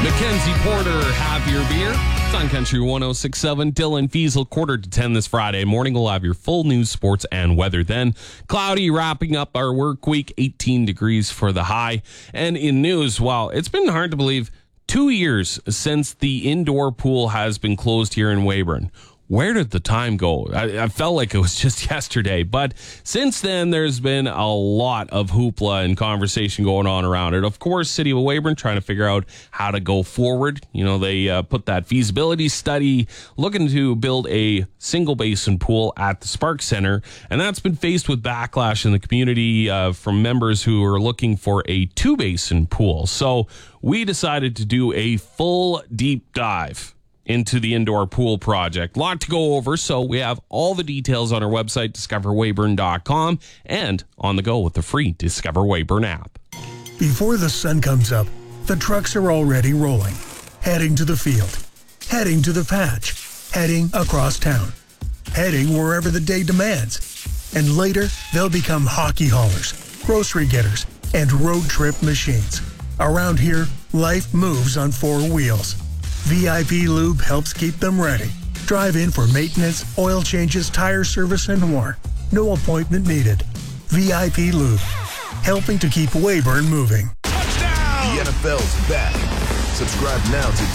Mackenzie Porter, have your beer. It's on Country 106.7. Dylan Fiesel, 9:45 this Friday morning. We'll have your full news, sports, and weather then. Cloudy, wrapping up our work week, 18 degrees for the high. And in news, well, it's been hard to believe 2 years since the indoor pool has been closed here in Weyburn. Where did the time go? I felt like it was just yesterday. But since then, there's been a lot of hoopla and conversation going on around it. Of course, City of Weyburn trying to figure out how to go forward. You know, they put that feasibility study looking to build a single basin pool at the Sparks Center. And that's been faced with backlash in the community from members who are looking for a two basin pool. So we decided to do a full deep dive into the indoor pool project. A lot to go over, so we have all the details on our website, discoverweyburn.com, and on the go with the free Discover Weyburn app. Before the sun comes up, the trucks are already rolling, heading to the field, heading to the patch, heading across town, heading wherever the day demands. And later, they'll become hockey haulers, grocery getters, and road trip machines. Around here, life moves on four wheels. VIP Lube helps keep them ready. Drive in for maintenance, oil changes, tire service, and more. No appointment needed. VIP Lube, helping to keep Weyburn moving. Touchdown! The NFL's back. Subscribe now to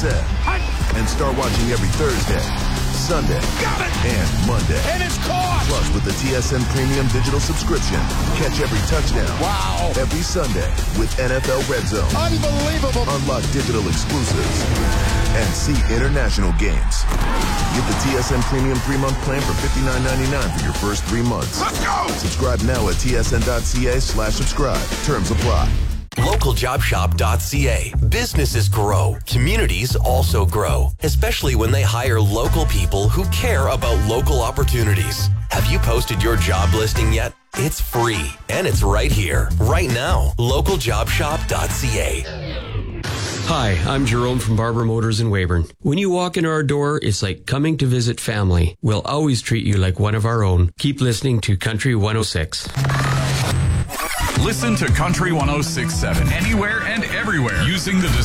TSN and start watching every Thursday, Sunday, and Monday. And it's caught! Plus, with the TSN Premium Digital subscription, catch every touchdown. Wow! Every Sunday with NFL Red Zone. Unbelievable! Unlock digital exclusives and see international games. Get the TSN Premium 3-month plan for $59.99 for your first 3 months. Let's go! Subscribe now at tsn.ca/subscribe. Terms apply. LocalJobShop.ca. Businesses grow. Communities also grow, especially when they hire local people who care about local opportunities. Have you posted your job listing yet? It's free, and it's right here, right now. LocalJobShop.ca. Hi, I'm Jerome from Barber Motors in Weyburn. When you walk in our door, it's like coming to visit family. We'll always treat you like one of our own. Keep listening to Country 106. Listen to Country 106.7 anywhere and everywhere using the